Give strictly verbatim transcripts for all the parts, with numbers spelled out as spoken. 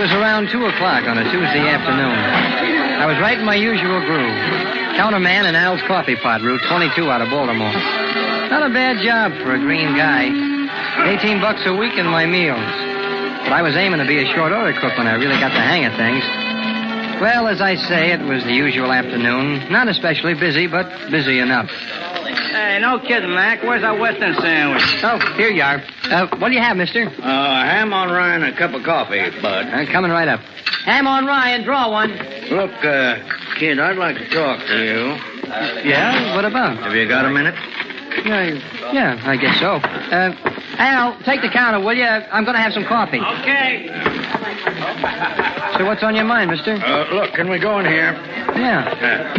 was around two o'clock on a Tuesday afternoon. I was right in my usual groove. Counterman in Al's Coffee Pot, Route twenty-two out of Baltimore. Not a bad job for a green guy. Eighteen bucks a week in my meals. But I was aiming to be a short order cook when I really got the hang of things. Well, as I say, it was the usual afternoon. Not especially busy, but busy enough. Hey, no kidding, Mac. Where's our Western sandwich? Oh, here you are. Uh, what do you have, mister? Uh, ham on rye and a cup of coffee, Bud. Uh, coming right up. Ham on rye and draw one. Look, uh, kid, I'd like to talk to you. Yeah? What about? Have you got a minute? Yeah, yeah, I guess so. Uh, Al, take the counter, will you? I'm going to have some coffee. Okay. So what's on your mind, mister? Uh, look, can we go in here? Yeah. Uh,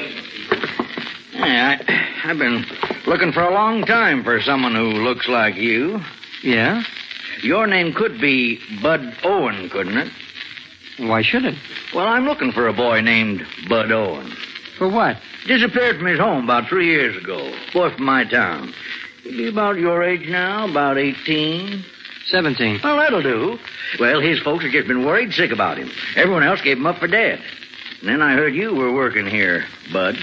yeah, I, I've been looking for a long time for someone who looks like you. Yeah? Your name could be Bud Owen, couldn't it? Why should it? Well, I'm looking for a boy named Bud Owen. For what? Disappeared from his home about three years ago. Boy from my town. He'd be about your age now, about eighteen. Seventeen. Well, that'll do. Well, his folks have just been worried sick about him. Everyone else gave him up for dead. And then I heard you were working here, Bud.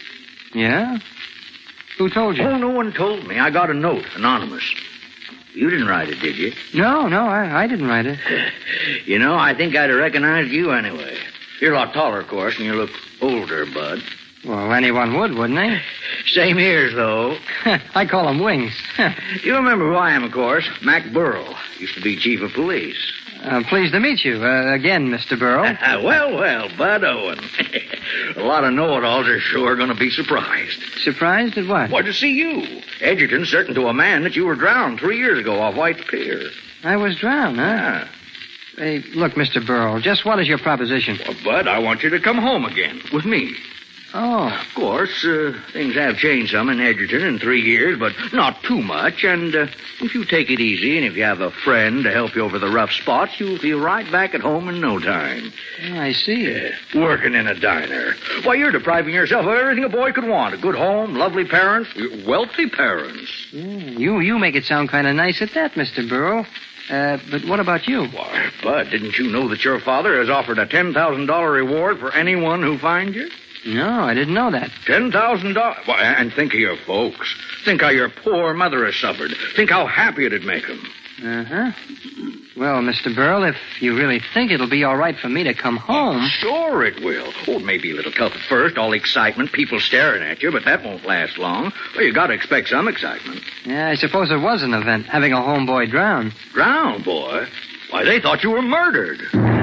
Yeah? Who told you? Oh, no one told me. I got a note, anonymous. You didn't write it, did you? No, no, I, I didn't write it. You know, I think I'd have recognized you anyway. You're a lot taller, of course, and you look older, Bud. Well, anyone would, wouldn't they? Same ears, though. I call them wings. You remember who I am, of course. Mac Burrell. Used to be chief of police. I'm pleased to meet you. Uh, again, Mister Burrell. well, well, Bud Owen. A lot of know-it-alls are sure going to be surprised. Surprised at what? Well, to see you. Edgerton's certain to a man that you were drowned three years ago off White's Pier. I was drowned, huh? Yeah. Hey, look, Mister Burrell, just what is your proposition? Well, Bud, I want you to come home again with me. Oh. Of course, uh, things have changed some in Edgerton in three years, but not too much. And uh, if you take it easy and if you have a friend to help you over the rough spots, you'll feel right back at home in no time. Yeah, I see. Yeah, working in a diner. Why, you're depriving yourself of everything a boy could want. A good home, lovely parents, wealthy parents. Yeah, you, you make it sound kind of nice at that, Mister Burrell. Uh, but what about you? Why, Bud, didn't you know that your father has offered a ten thousand dollars reward for anyone who finds you? No, I didn't know that. ten thousand dollars? Why, and think of your folks. Think how your poor mother has suffered. Think how happy it'd make them. Uh-huh. Well, Mister Burrell, if you really think it'll be all right for me to come home... Sure it will. Oh, it may be a little tough at first, all excitement, people staring at you, but that won't last long. Well, you got to expect some excitement. Yeah, I suppose it was an event, having a homeboy drown. Drown, boy? Why, they thought you were murdered.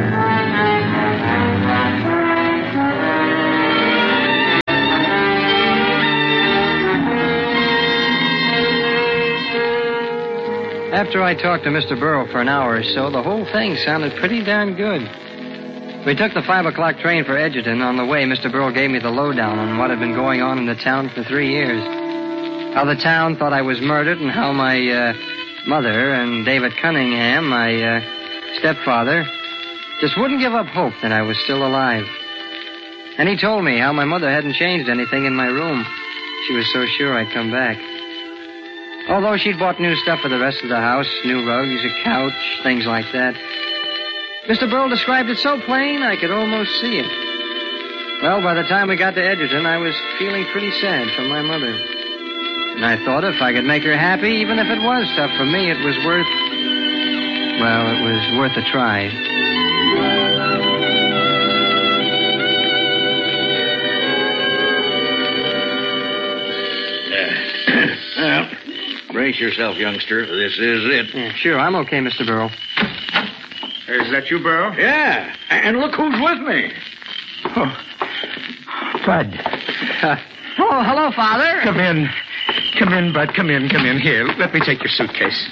After I talked to Mister Burrell for an hour or so, the whole thing sounded pretty darn good. We took the five o'clock train for Edgerton. On the way, Mister Burrell gave me the lowdown on what had been going on in the town for three years. How the town thought I was murdered and how my uh, mother and David Cunningham, my uh, stepfather, just wouldn't give up hope that I was still alive. And he told me how my mother hadn't changed anything in my room. She was so sure I'd come back. Although she'd bought new stuff for the rest of the house, new rugs, a couch, things like that. Mister Burrell described it so plain I could almost see it. Well, by the time we got to Edgerton, I was feeling pretty sad for my mother. And I thought if I could make her happy, even if it was tough for me, it was worth... Well, it was worth a try. Well... Brace yourself, youngster. This is it. Yeah, sure, I'm okay, Mister Burrell. Is that you, Burrell? Yeah. And look who's with me. Oh, Bud. Uh, oh, hello, Father. Come in. Come in, Bud. Come in, come in. Here, let me take your suitcase.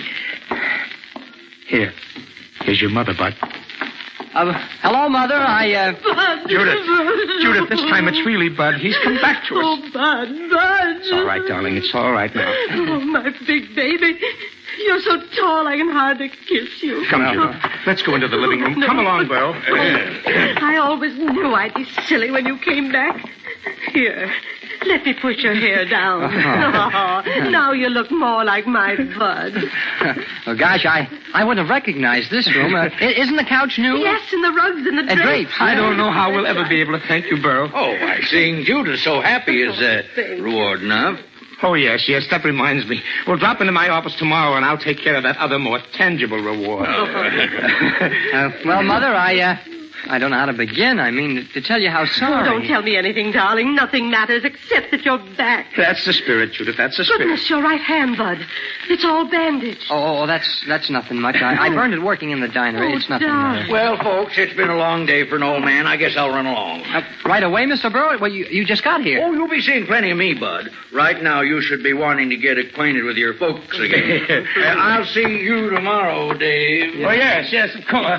Here. Here's your mother, Bud. Uh, hello, Mother. I, uh... Bud. Judith. Judith, this time it's really Bud. He's come back to us. Oh, Bud, Bud. It's all right, darling. It's all right now. Oh, my big baby. You're so tall I can hardly kiss you. Come on, let's go into the living room. No. Come along, Burl. I always knew I'd be silly when you came back. Here. Let me push your hair down. Oh, now you look more like my Bud. Oh, gosh, I, I wouldn't have recognized this room. Uh, i- isn't the couch new? Yes, and the rugs and the And drapes. drapes. I don't know how we'll ever be able to thank you, Burl. Oh, why, seeing Judith so happy is uh, thank you. reward enough. Oh, yes, yes, that reminds me. We'll drop into my office tomorrow, and I'll take care of that other more tangible reward. Uh, well, Mother, I, uh, I don't know how to begin. I mean, to tell you how Oh, sorry. don't tell me anything, darling. Nothing matters except that you're back. That's the spirit, Judith, that's the spirit. Goodness, your right hand, Bud. It's all bandaged. Oh, oh, that's that's nothing much. I, I burned it working in the diner. Oh, it's nothing. darling. Mother. Well, folks, it's been a long day for an old man. I guess I'll run along. Uh, right away, Mister Burrow? Well, you, you just got here. Oh, you'll be seeing plenty of me, Bud. Right now, you should be wanting to get acquainted with your folks again. uh, I'll see you tomorrow, Dave. Oh, yes, yes, of course.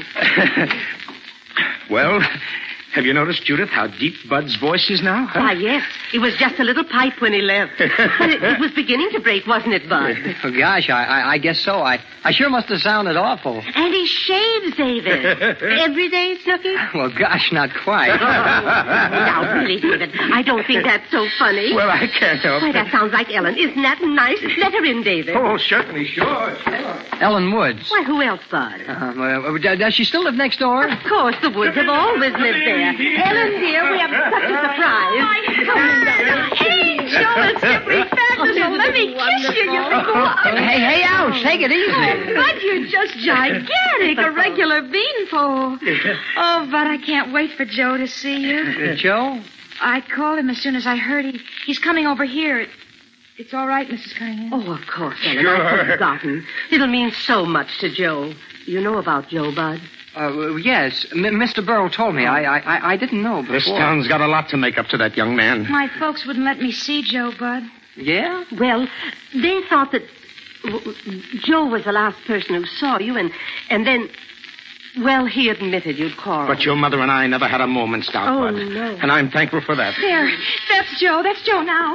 Well, have you noticed, Judith, how deep Bud's voice is now? Huh? Why, yes. It was just a little pipe when he left. But it, it was beginning to break, wasn't it, Bud? Oh, gosh, I, I, I guess so. I, I sure must have sounded awful. And he shaves, David. Every day, Snooky? Well, gosh, not quite. Now, really, David, I don't think that's so funny. Well, I can't help Why, it. that sounds like Ellen. Isn't that nice? Let her in, David. Oh, certainly, sure, sure. Ellen Woods. Why, who else, Bud? Uh, well, d- does she still live next door? Of course, the Woods have always lived there. Ellen, dear, we have such a surprise. Come in, darling. Hey, Joe is simply fabulous. Oh, let me kiss you. You think, oh, Hey, hey, ouch. Take it easy. Bud, you're just gigantic, a regular beanpole. Oh, Bud, I can't wait for Joe to see you. Uh, Joe? I called him as soon as I heard he, he's coming over here. It, it's all right, Missus Cunningham. Oh, of course, Ellen. I've forgotten. It'll mean so much to Joe. You know about Joe, Bud? Uh, yes. M- Mister Burrow told me. I, I I didn't know before. This town's got a lot to make up to that young man. My folks wouldn't let me see Joe, Bud. Yeah? Well, they thought that w- Joe was the last person who saw you, and and then, well, he admitted you'd quarreled. But your mother and I never had a moment's doubt, Oh, Bud. no. And I'm thankful for that. There, that's Joe. That's Joe now.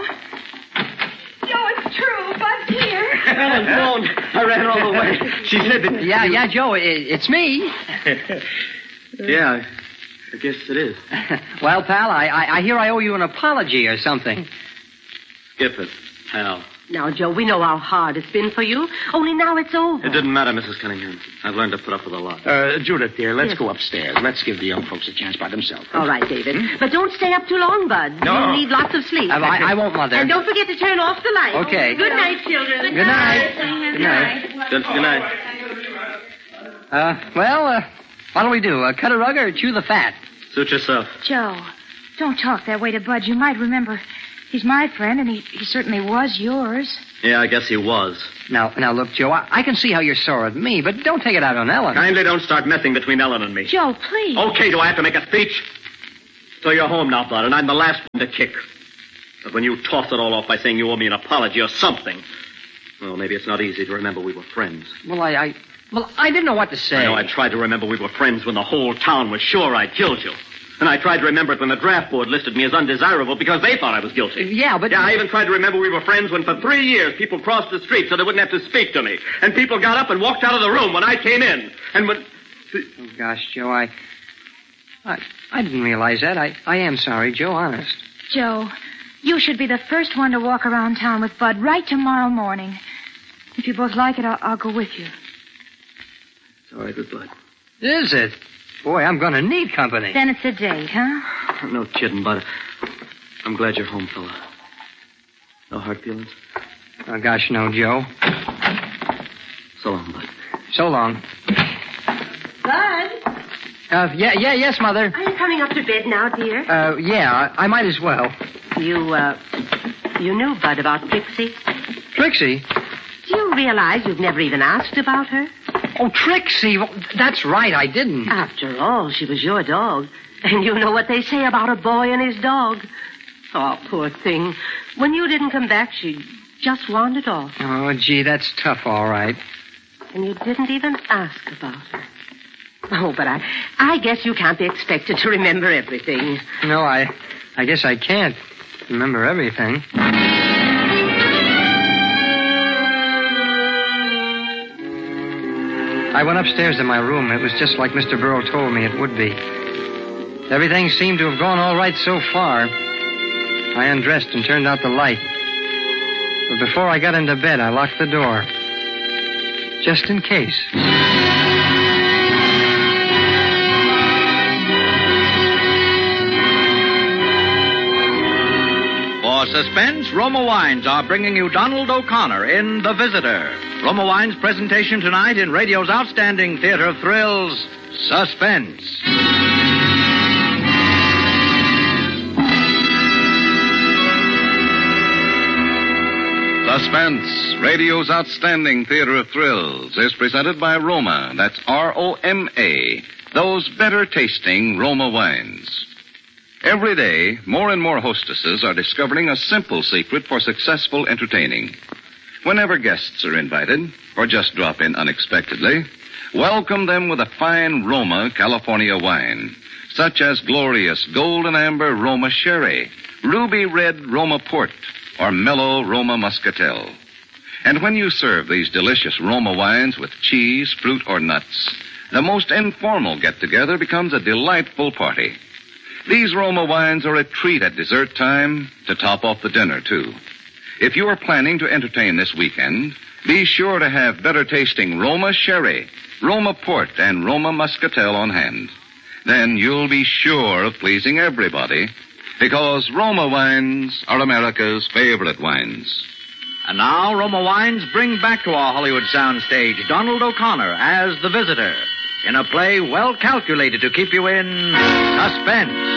Joe, it's true. Bud's here. Ellen phoned. I ran all the way. She said that... Yeah, yeah, Joe, it, it's me. Yeah, I guess it is. Well, pal, I, I, I hear I owe you an apology or something. Skip it, pal. Now, Joe, we know how hard it's been for you. Only now it's over. It didn't matter, Missus Cunningham. I've learned to put up with a lot. Uh, Judith, dear, let's Yes. go upstairs. Let's give the young folks a chance by themselves. All right, David. But don't stay up too long, Bud. No. You need lots of sleep. I, I, I won't, Mother. And don't forget to turn off the light. Okay. Good night, children. Good night. Good night. Good, good night. Uh, well, uh, what'll we do? Uh, cut a rug or chew the fat? Suit yourself. Joe, don't talk that way to Bud. You might remember he's my friend, and he, he certainly was yours. Yeah, I guess he was. Now, now, look, Joe, I, I can see how you're sore at me, but don't take it out on Ellen. Kindly don't start messing between Ellen and me. Joe, please. Okay, do I have to make a speech? So you're home now, Bud, and I'm the last one to kick. But when you toss it all off by saying you owe me an apology or something, well, maybe it's not easy to remember we were friends. Well, I, I, well, I didn't know what to say. I know I tried to remember we were friends when the whole town was sure I'd killed you. And I tried to remember it when the draft board listed me as undesirable because they thought I was guilty. Yeah, but... Yeah, I even tried to remember we were friends when for three years people crossed the street so they wouldn't have to speak to me. And people got up and walked out of the room when I came in. And when... Oh, gosh, Joe, I... I, I didn't realize that. I, I am sorry, Joe, honest. Joe, you should be the first one to walk around town with Bud right tomorrow morning. If you both like it, I'll, I'll go with you. It's all right with Bud. Is it? Boy, I'm going to need company. Then it's a date, huh? No kidding, Bud. I'm glad you're home, fella. No hard feelings? Oh, gosh, no, Joe. So long, Bud. So long. Bud, Uh, yeah, yeah, yes, Mother. are you coming up to bed now, dear? Uh, yeah, I, I might as well. You, uh, you knew, Bud, about Trixie? Trixie? Do you realize you've never even asked about her? Oh, Trixie. Well, that's right, I didn't. After all, she was your dog. And you know what they say about a boy and his dog. Oh, poor thing. When you didn't come back, she just wandered off. Oh, gee, that's tough, all right. And you didn't even ask about her. Oh, but I, I guess you can't be expected to remember everything. No, I, I guess I can't remember everything. I went upstairs to my room. It was just like Mister Burrow told me it would be. Everything seemed to have gone all right so far. I undressed and turned out the light. But before I got into bed, I locked the door. Just in case. For suspense, Roma Wines are bringing you Donald O'Connor in The Visitor. Roma Wines' presentation tonight in radio's outstanding theater of thrills, Suspense. Suspense, radio's outstanding theater of thrills, is presented by Roma. That's R O M A. Those better-tasting Roma wines. Every day, more and more hostesses are discovering a simple secret for successful entertaining. Whenever guests are invited, or just drop in unexpectedly, welcome them with a fine Roma California wine, such as glorious golden amber Roma Sherry, ruby red Roma Port, or mellow Roma Muscatel. And when you serve these delicious Roma wines with cheese, fruit, or nuts, the most informal get-together becomes a delightful party. These Roma wines are a treat at dessert time to top off the dinner, too. If you are planning to entertain this weekend, be sure to have better-tasting Roma Sherry, Roma Port, and Roma Muscatel on hand. Then you'll be sure of pleasing everybody, because Roma wines are America's favorite wines. And now, Roma Wines bring back to our Hollywood soundstage Donald O'Connor as the visitor in a play well calculated to keep you in suspense.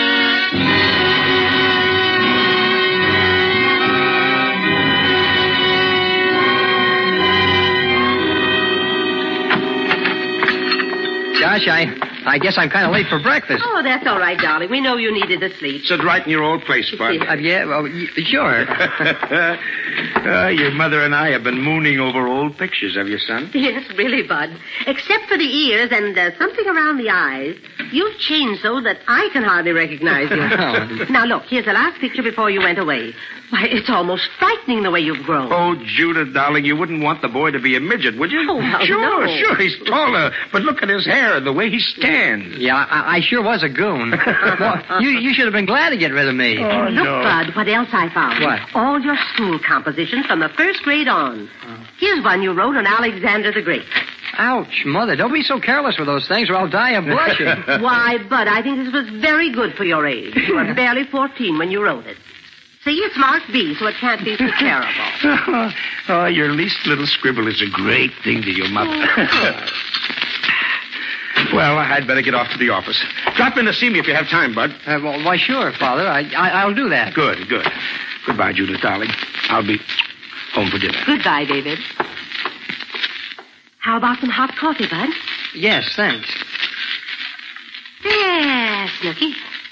Gosh, I, I guess I'm kind of late for breakfast. Oh, that's all right, darling. We know you needed the sleep. Sit right in your old place, Bud. Uh, yeah, well, y- sure. uh, your mother and I have been mooning over old pictures of your son. Yes, really, Bud. Except for the ears and uh, something around the eyes, you've changed so that I can hardly recognize you. Oh. Now, look, here's the last picture before you went away. Why, it's almost frightening the way you've grown. Oh, Judith, darling, you wouldn't want the boy to be a midget, would you? Oh, well, sure, no. sure, he's taller. But look at his hair, the way he stands. Yeah, I, I sure was a goon. Well, you, you should have been glad to get rid of me. Oh, Look, no. Bud, what else I found. What? All your school compositions from the first grade on. Here's one you wrote on Alexander the Great. Ouch, Mother, don't be so careless with those things or I'll die of blushing. Why, Bud, I think this was very good for your age. You were barely fourteen when you wrote it. See, it's marked B, so it can't be so terrible. Oh, your least little scribble is a great thing to your mother. Well, I'd better get off to the office. Drop in to see me if you have time, Bud. Uh, well, why, sure, Father. I, I, I'll do that. Good, good. Goodbye, Judith, darling. I'll be home for dinner. Goodbye, David. How about some hot coffee, Bud? Yes, thanks. Yes, Snooky.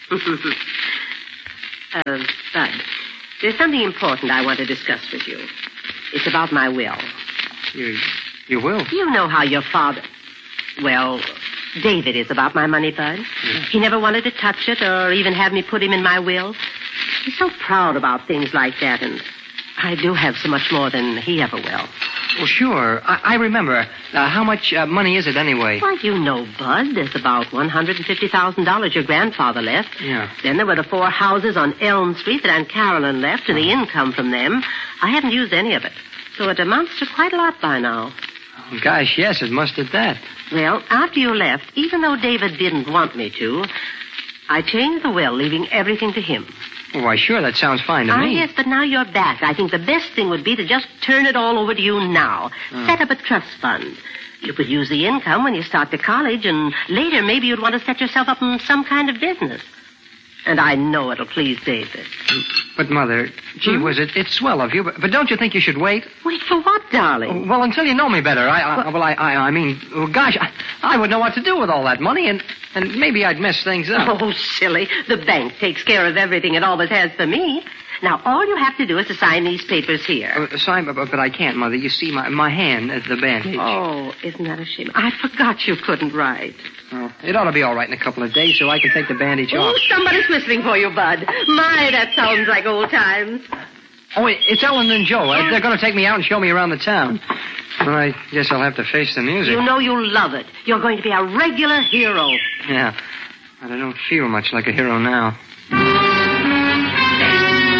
uh, Bud, there's something important I want to discuss with you. It's about my will. You, you will? You know how your father... Well, David is about my money, Bud. Yeah. He never wanted to touch it or even have me put him in my will. He's so proud about things like that, and I do have so much more than he ever will. Well, sure. I, I remember. Uh, how much uh, money is it anyway? Why, you know, Bud, there's about one hundred fifty thousand dollars your grandfather left. Yeah. Then there were the four houses on Elm Street that Aunt Carolyn left, and the income from them. I haven't used any of it. So it amounts to quite a lot by now. Oh, gosh, yes, it must at that. Well, after you left, even though David didn't want me to, I changed the will, leaving everything to him. Oh, why, sure, that sounds fine to Ah, me. yes, but now you're back. I think the best thing would be to just turn it all over to you now. Oh. Set up a trust fund. You could use the income when you start to college, and later maybe you'd want to set yourself up in some kind of business. And I know it'll please David. But, Mother, gee Hmm? whiz, it, it's swell of you, but, but don't you think you should wait? Wait for what, darling? Well, until you know me better. I, I well, I, I, I mean, well, gosh, I, I would know what to do with all that money, and, and maybe I'd mess things up. Oh, silly. The bank takes care of everything it always has for me. Now, all you have to do is to sign these papers here. Uh, sign, but, but I can't, Mother. You see, my, my hand is the bandage. Oh, isn't that a shame? I forgot you couldn't write. Oh, it ought to be all right in a couple of days, so I can take the bandage Oh, off. somebody's whistling for you, Bud. My, that sounds like old times. Oh, it, it's Ellen and Joe. Uh, They're going to take me out and show me around the town. Well, I guess I'll have to face the music. You know you love it. You're going to be a regular hero. Yeah, but I don't feel much like a hero now.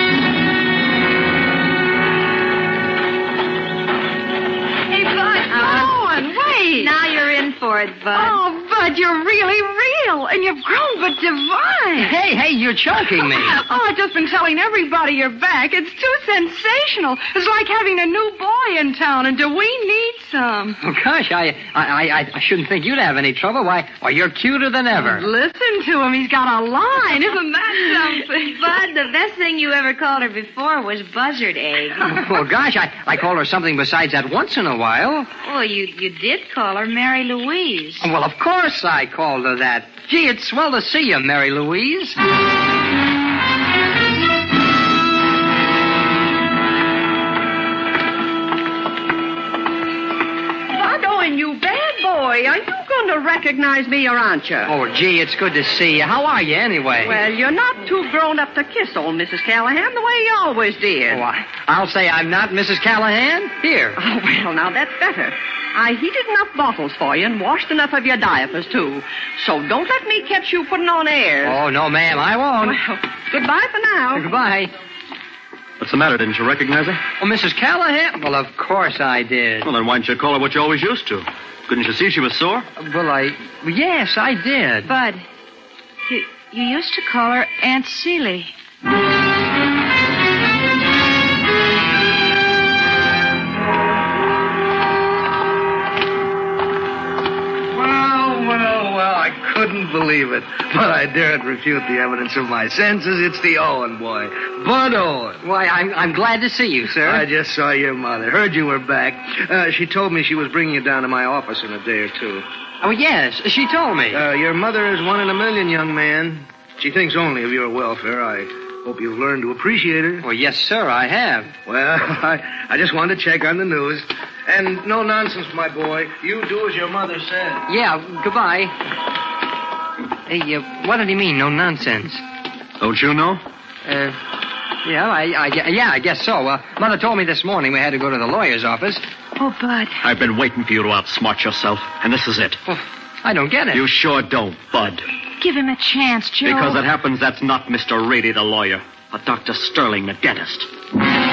for it, Bud. Oh, Bud, you're really real, and you've grown but divine. Hey, hey, you're choking me. Oh, I've just been telling everybody you're back. It's too sensational. It's like having a new boy in town, and do we need some? Oh, gosh, I, I, I, I shouldn't think you'd have any trouble. Why, why, you're cuter than ever. Listen to him. He's got a line. Isn't that something? Bud, the best thing you ever called her before was buzzard egg. Well, gosh, I, I call her something besides that once in a while. Oh, you, you did call her Mary Louise. Well, of course I called her that. Gee, it's swell to see you, Mary Louise. And you bad boy, are you going to recognize me or aren't you? Oh, gee, it's good to see you. How are you, anyway? Well, you're not too grown up to kiss old Missus Callahan the way you always did. Oh, I, I'll say I'm not Missus Callahan. Here. Oh, well, now that's better. I heated enough bottles for you and washed enough of your diapers, too. So don't let me catch you putting on airs. Oh, no, ma'am, I won't. Well, goodbye for now. Goodbye. What's the matter? Didn't you recognize her? Oh, Missus Callahan? Well, of course I did. Well, then why didn't you call her what you always used to? Couldn't you see she was sore? Well, I... Yes, I did. Bud, you, you used to call her Aunt Celie. Well, well, well, I couldn't believe it. But I daren't refute the evidence of my senses. It's the Owen boy, Bud Owen. Why, I'm, I'm glad to see you, sir. I just saw your mother. Heard you were back. Uh, she told me she was bringing you down to my office in a day or two. Oh, yes, she told me. Uh, your mother is one in a million, young man. She thinks only of your welfare. I hope you've learned to appreciate her. Well, yes, sir, I have. Well, I, I just wanted to check on the news. And no nonsense, my boy. You do as your mother said. Yeah, goodbye. Hey, uh, what did he mean, no nonsense? Don't you know? Uh, yeah, I, I, yeah, I guess so. Uh, Mother told me this morning we had to go to the lawyer's office. Oh, Bud. I've been waiting for you to outsmart yourself, and this is it. Well, I don't get it. You sure don't, Bud. Give him a chance, Joe. Because it happens that's not Mister Rady, the lawyer, but Doctor Sterling, the dentist.